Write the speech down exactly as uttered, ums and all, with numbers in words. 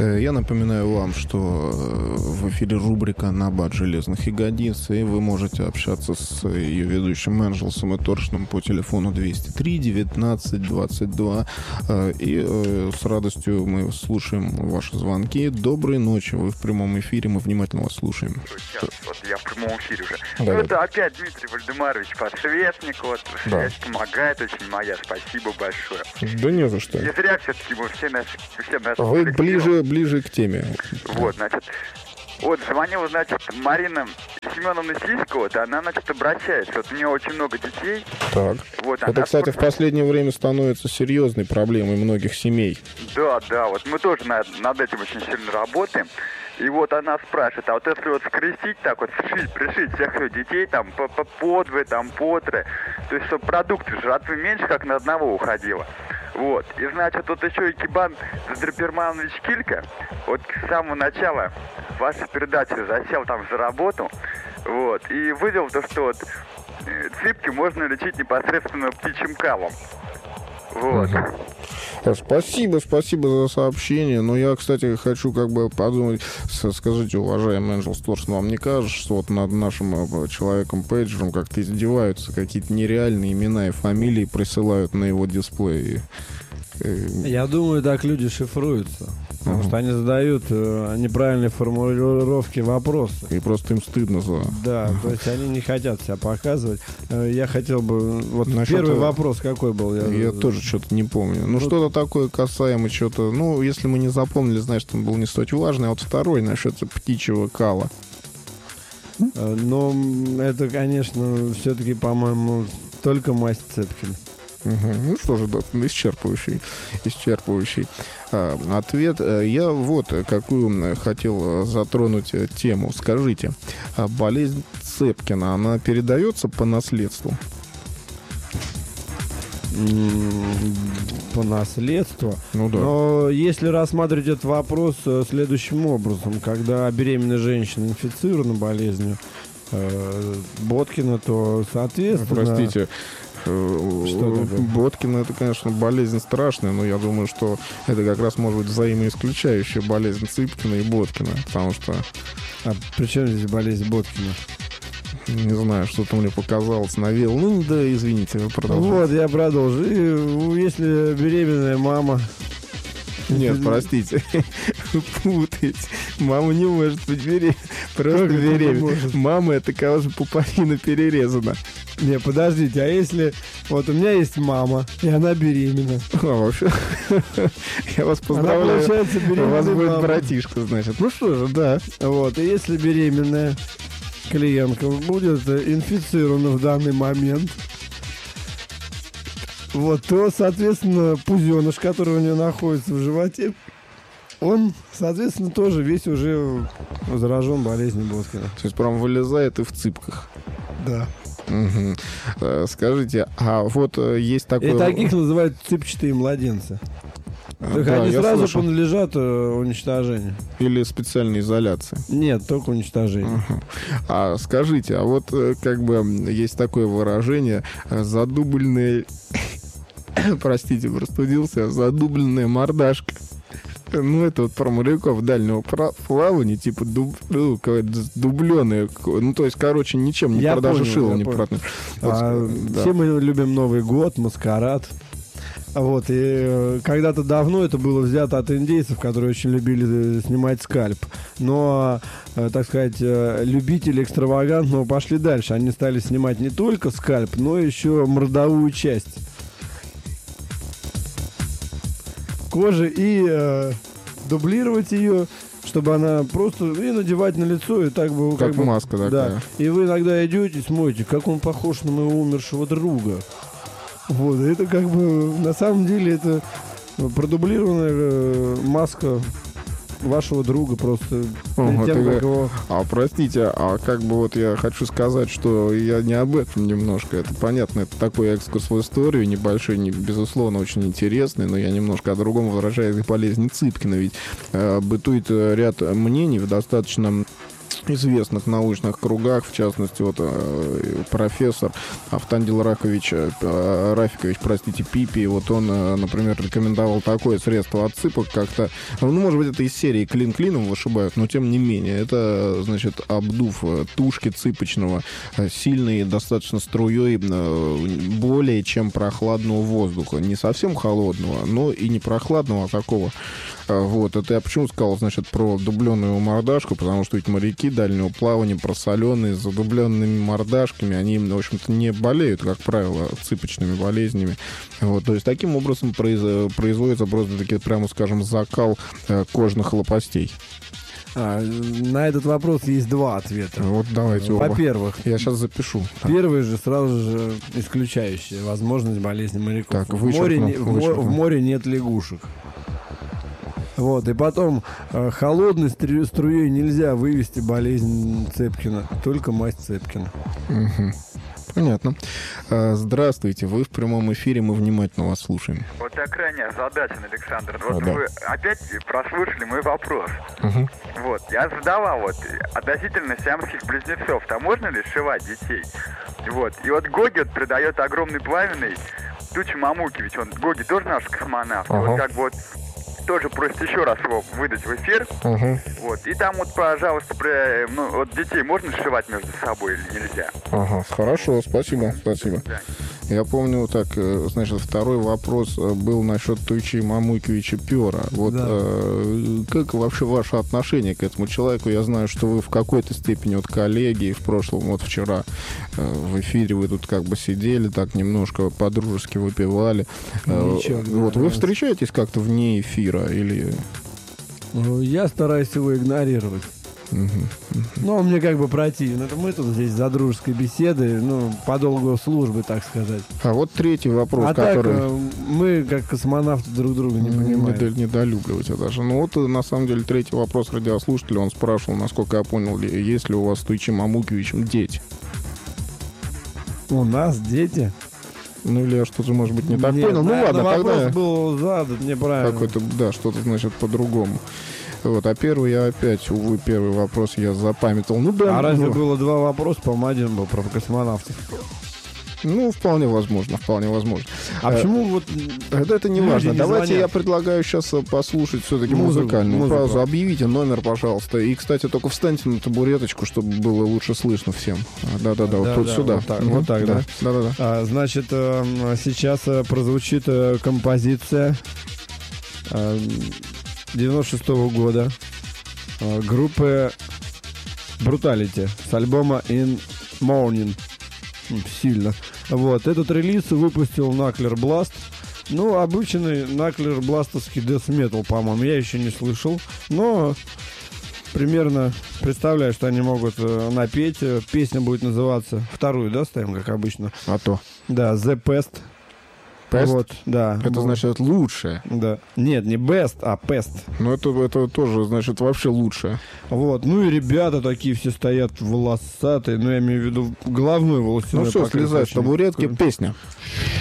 Я напоминаю вам, что в эфире рубрика «Набат железных ягодиц», и вы можете общаться с ее ведущим Энджелсом и Торшином по телефону двести три девятнадцать двадцать два. И с радостью мы слушаем ваши звонки. Доброй ночи, вы в прямом эфире, мы внимательно вас слушаем. Сейчас, вот я в прямом эфире уже. Да, ну, да. это опять Дмитрий Вальдемарович Подсвечник, вот, Да. связь помогает очень моя, спасибо большое. Да не за что. Не зря все-таки мы все наши, все наши Вы коллективы. ближе, ближе к теме. Вот, значит, вот звонила, значит, Марина Семеновна Сиська, вот, она, значит, обращается, вот у нее очень много детей. Так. Вот, Это, она кстати, в спрашивает- последнее время становится серьезной проблемой многих семей. Да, да, вот мы тоже над, над этим очень сильно работаем. И вот она спрашивает, а вот если вот скрестить так вот, сшить, пришить всех своих детей, там, по, по, по двое, там, по трое, то есть, чтобы продукты жратвы меньше, как на одного уходило. Вот. И, значит, вот еще и Кибан Задрапирманович Килька, вот с самого начала вашей передачи засел там за работу, вот, и выделил то, что вот э, цыпки можно лечить непосредственно птичьим калом. Вот. Э, Спасибо, спасибо за сообщение. Но я, кстати, хочу как бы подумать. С- Скажите, уважаемый Энджел Торшин, вам не кажется, что вот над нашим э, человеком-пейджером как-то издеваются, какие-то нереальные имена и фамилии присылают на его дисплей? Э, Я думаю, так люди шифруются. Потому Ага. что они задают э, неправильные формулировки вопроса. И просто им стыдно за... Да, то есть они не хотят себя показывать. Э, Я хотел бы... Вот Насчет, первый э, вопрос какой был? Я тоже что-то не помню. Ну, Ну, что-то такое касаемо что-то... Ну, если мы не запомнили, значит, он был не столь важный. А вот второй насчет птичьего кала. Э, Но м, это, конечно, все-таки, по-моему, только масть Цыпкин. Мгм. Ну что же, да, исчерпывающий, исчерпывающий а, ответ. Э, Я вот э, какую м, хотел э, затронуть э, тему. Скажите, а болезнь Цепкина, она передается по наследству? М, По наследству. Ну да. Но если рассматривать этот вопрос э, следующим образом, когда беременная женщина инфицирована болезнью э, Боткина, то, соответственно... Простите, э, Что такое? Боткина, это, конечно, болезнь страшная, но я думаю, что это как раз может быть взаимоисключающая болезнь Цыпкина и Боткина, потому что, А при чем здесь болезнь Боткина? не знаю, что-то мне показалось, навел. Ну, да, извините, вы продолжайте. Вот, я продолжу. И, ну, если беременная мама... Нет, простите, вы путаете. Мама не может быть беременна. Просто Как это беременна. может? Мама — это кого же пуповина перерезана. Не, подождите, а если... Вот у меня есть мама, и она беременна. А, вообще, я вас Она, поздравляю. получается, У вас беременная будет мама. братишка, значит. Ну что же, да. Вот, и если беременная клиентка будет э, инфицирована в данный момент, вот, то, соответственно, пузеныш, который у нее находится в животе, он, соответственно, тоже весь уже заражен болезнью Боткина. То есть прям вылезает и в цыпках. Да. Мгм. Э, Скажите, а вот э, есть такое... И таких называют цыпчатые младенцы. А, Так да, они я сразу слышал. подлежат э, уничтожению. Или специальной изоляции. Нет, только уничтожению. Ага. А скажите, а вот э, как бы м, есть такое выражение э, задубленная... Простите, простудился. Задубленная мордашка. Ну, это вот про моряков дальнего пра- плавания, типа дуб, ну, дубленые. Ну, то есть, короче, ничем не Я продажа понял, шила я не понял. против. Вот, А, да. Все мы любим Новый год, маскарад. Вот, и э, когда-то давно это было взято от индейцев, которые очень любили э, снимать скальп. Но, э, так сказать, э, любители экстравагантного пошли дальше. Они стали снимать не только скальп, но еще мордовую часть кожи и э, дублировать ее, чтобы она просто и надевать на лицо, и так бы... Как бы, маска такая. Да. И вы иногда идете, смотрите, как он похож на моего умершего друга. Вот, это как бы, на самом деле, это продублированная э, маска вашего друга просто. Ого, перед тем, ты- как его- А, простите, а как бы вот я хочу сказать, что я не об этом немножко. Это понятно, это такой экскурс в историю небольшой, не, безусловно, очень интересный, но я немножко о другом выражаю болезни Цыпкина. Ведь э, бытует э, ряд мнений в достаточно известных научных кругах, в частности, вот э, профессор Автандил Рафикович, э, Рафикович, простите, Пипи, вот он, э, например, рекомендовал такое средство отсыпок как-то, ну, может быть, это из серии клин клином вышибают, но тем не менее, это, значит, обдув тушки цыпочного э, сильной достаточно струей э, более чем прохладного воздуха, не совсем холодного, но и не прохладного, а такого. Вот, это я почему сказал, значит, про дубленную мордашку, потому что ведь моряки дальнего плавания, просоленные, с задубленными мордашками, они, в общем-то, не болеют, как правило, цыпочными болезнями. Вот, то есть таким образом произ... производится просто-таки, прямо скажем, закал э, кожных лопастей. А, на этот вопрос есть два ответа. Вот давайте оба. Во-первых, я сейчас запишу. Первый же сразу же исключающий возможность болезни моряков. Так, в, море, не, в, вычеркну. в море нет лягушек. Вот, и потом, э, холодной стру- струей нельзя вывести болезнь Цепкина, только мазь Цепкина. Угу. Понятно. А, здравствуйте, вы в прямом эфире, мы внимательно вас слушаем. Вот я крайне озадачен, Александр. Вот О, да. вы опять прослушали мой вопрос. Угу. Вот, я задавал вот относительно сиамских близнецов, там можно ли сшивать детей? Вот, и вот Гоги вот придает огромный пламенный Тучи Мамукевич, он, Гоги тоже наш космонавт, Ага. и вот как бы вот тоже просит еще раз его выдать в эфир. Угу. Вот, и там вот, пожалуйста, про, ну, вот детей можно сшивать между собой или нельзя? Ага, хорошо, спасибо, спасибо. Да. Я помню, так, э, значит, второй вопрос э, был насчет Туйчи Мамукевича Пёра. Вот Да. э, как вообще ваше отношение к этому человеку? Я знаю, что вы в какой-то степени вот коллеги, и в прошлом, вот вчера э, в эфире вы тут как бы сидели, так немножко по-дружески выпивали. Э, Ничего, да, вот вы да. встречаетесь как-то вне эфира или... Ну, я стараюсь его игнорировать. Мгм. Ну, он мне как бы противен. Это мы тут здесь за дружеской беседой, ну, по долгу службы, так сказать. А вот третий вопрос, А который... так, э, мы, как космонавты, друг друга не понимаем. Недо- недолюбливать это даже. Ну вот, э, на самом деле, третий вопрос радиослушателя. Он спрашивал, насколько я понял, ли- есть ли у вас с Туйчи Мамукевичем дети? У нас дети. Ну или я что-то, может быть, не так Нет, понял. Ну наверное, ладно, вопрос тогда был задан неправильно. какой-то, да, что-то, значит, по-другому. Вот, а первый я опять, увы, первый вопрос я запамятовал. Ну да, А ну, разве было два вопроса, по-моему, один был про космонавтов. ну, вполне возможно, вполне возможно. А Э, почему вот... Это, это не люди важно. не Давайте звонят? я предлагаю сейчас послушать все-таки Музыку, музыкальную музыку. паузу. Объявите номер, пожалуйста. И, кстати, только встаньте на табуреточку, чтобы было лучше слышно всем. А, Да-да-да, вот Да, тут да, сюда. вот так, Мгм, вот так, да? Да-да-да. А, значит, э, сейчас э, прозвучит э, композиция э, девяносто шестого года э, группы Brutality с альбома In Morning. М, Сильно. Вот. Этот релиз выпустил Nuclear Blast. Ну, обычный Nuclear Blastовский death metal, по-моему. Я еще не слышал. Но примерно представляю, что они могут э, напеть. Э, Песня будет называться... Вторую, да, ставим, как обычно? А то. Да, The Pest. Pest? Вот, да. Это Вот. значит лучшее. Да. Нет, не Best, а Pest. Но это, это тоже, значит, вообще лучшее. Вот. Ну и ребята такие все стоят волосатые. Ну, я имею в виду головной волосяной Ну все, покров слезай с очень. табуретки. Песня.